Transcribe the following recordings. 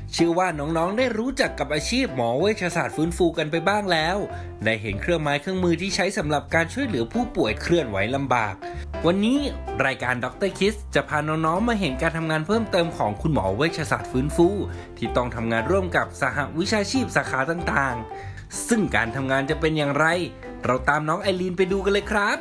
เชื่อว่าน้องๆได้รู้จักกับอาชีพหมอเวชศาสตร์ฟื้นฟูกันไปบ้างแล้วได้เห็นเครื่องไม้เครื่องมือที่ใช้สำหรับการช่วยเหลือผู้ป่วยเคลื่อนไหวลำบากวันนี้รายการดร.คิสจะพาน้องๆมาเห็นการทำงานเพิ่มเติมของคุณหมอเวชศาสตร์ฟื้นฟูที่ต้องทำงานร่วมกับสหวิชาชีพสาขาต่างๆซึ่งการทำงานจะเป็นอย่างไรเราตามน้องไอรีนไปดูกันเลยครับ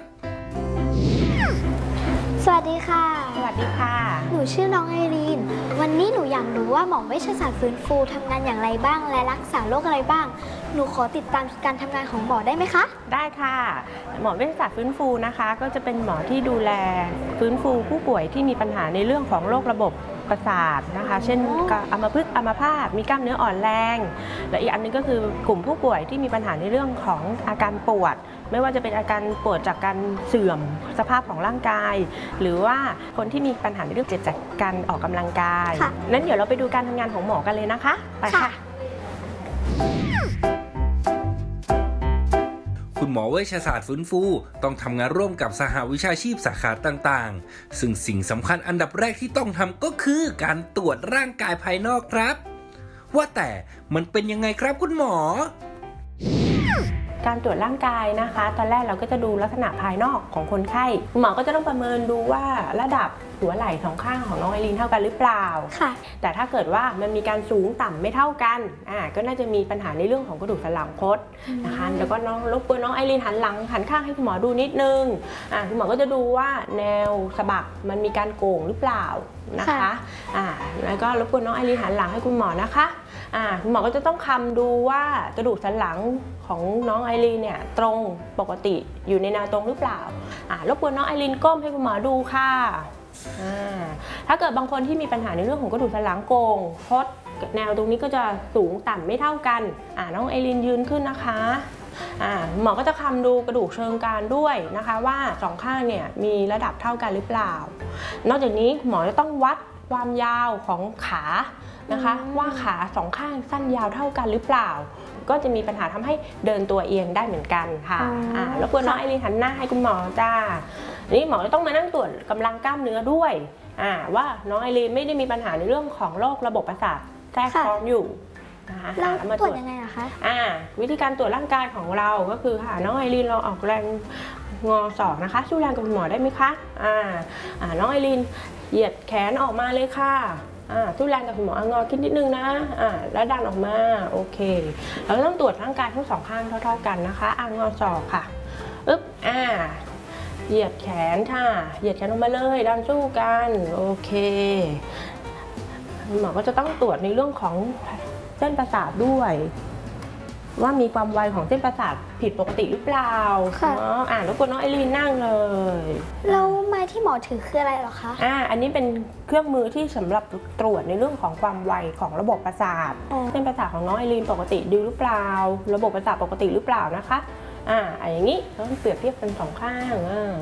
สวัสดีค่ะสวัสดีค่ะหนูชื่อน้องไอรีนวันนี้หนูอยากรู้ว่าหมอเวชศาสตร์ฟื้นฟูทำงานอย่างไรบ้างและรักษาโรคอะไรบ้างหนูขอติดตามการทำงานของหมอได้ไหมคะได้ค่ะหมอเวชศาสตร์ฟื้นฟูนะคะก็จะเป็นหมอที่ดูแลฟื้นฟูผู้ป่วยที่มีปัญหาในเรื่องของโรคระบบประสาทนะคะเช่นอัมพฤกษ์อัมพาตมีกล้ามเนื้ออ่อนแรงและอีกอันนึงก็คือกลุ่มผู้ป่วยที่มีปัญหาในเรื่องของอาการปวดไม่ว่าจะเป็นอาการปวดจากการเสื่อมสภาพของร่างกายหรือว่าคนที่มีปัญหาในเรื่องเจ็บจากการออกกำลังกายนั้นเดี๋ยวเราไปดูการทำงานของหมอกันเลยนะคะไปค่ะคุณหมอเวชศาสตร์ฟื้นฟูต้องทำงานร่วมกับสหวิชาชีพสาขาต่างๆซึ่งสิ่งสำคัญอันดับแรกที่ต้องทำก็คือการตรวจร่างกายภายนอกครับว่าแต่มันเป็นยังไงครับคุณหมอการตรวจร่างกายนะคะตอนแรกเราก็จะดูลักษณะภายนอกของคนไข้คุณหมอก็จะต้องประเมินดูว่าระดับหัวไหล่สองข้างของน้องไอรีนเท่ากันหรือเปล่าค่ะแต่ถ้าเกิดว่ามันมีการสูงต่ำไม่เท่ากันก็น่าจะมีปัญหาในเรื่องของกระดูกสันหลังคดนะคะแล้วก็น้องรบกวนน้องไอรีนหันหลังหันข้างให้คุณหมอดูนิดนึงคุณหมอก็จะดูว่าแนวสะบักมันมีการโก่งหรือเปล่านะคะแล้วก็รบกวนน้องไอรีนหันหลังให้คุณหมอนะคะคุณหมอก็จะต้องคำดูว่ากระดูกสันหลังของน้องไอรีนเนี่ยตรงปกติอยู่ในแนวตรงหรือเปล่ารบกวนน้องไอรีนก้มให้คุณหมอดูค่ะถ้าเกิดบางคนที่มีปัญหาในเรื่องของกระดูกสันหลังโก่งคดแนวตรงนี้ก็จะสูงต่ำไม่เท่ากันน้องไอรีนยืนขึ้นนะคะหมอก็จะคำดูกระดูกเชิงกรานด้วยนะคะว่าสองข้างเนี่ยมีระดับเท่ากันหรือเปล่านอกจากนี้หมอจะต้องวัดความยาวของขานะคะว่าขาสองข้างสั้นยาวเท่ากันหรือเปล่าก็จะมีปัญหาทำให้เดินตัวเอียงได้เหมือนกันค่ะแล้วควรน้องไอรีนหันหน้าให้คุณหมอจ้านี่หมอจะต้องมานั่งตรวจกำลังกล้ามเนื้อด้วยว่าน้องไอรีนไม่ได้มีปัญหาในเรื่องของโรคระบบประสาทแทรกซ้อนอยู่เราตรวจยังไงอะคะวิธีการตรวจร่างกายของเราก็คือน้องไอรีนเราออกแรงงอศอกนะคะสู้แรงกับคุณหมอได้ไหมคะน้องไอรีนเหยียดแขนออกมาเลยค่ะสู้แรงกับคุณหมองอขึ้นนิดนึงนะแล้วดันออกมาโอเคเราต้องตรวจร่างกายทั้งสองข้างเท่าๆกันนะคะงอศอกค่ะเหยียดแขนค่ะเหยียดแขนออกมาเลยดันสู้กันโอเคหมอก็จะต้องตรวจในเรื่องของเส้นประสาทด้วยว่ามีความไวของเส้นประสาทผิดปกติหรือเปล่าแล้วกดน้องไอรีนนั่งเลยแล้วไม้ที่หมอถือคืออะไรหรอคะอันนี้เป็นเครื่องมือที่สำหรับตรวจในเรื่องของความไวของระบบประสาทเส้นประสาทของน้องไอรีนปกติดีหรือเปล่าระบบประสาทปกติหรือเปล่านะคะอย่างนี้ต้องเปรียบเทียบเป็นสองข้าง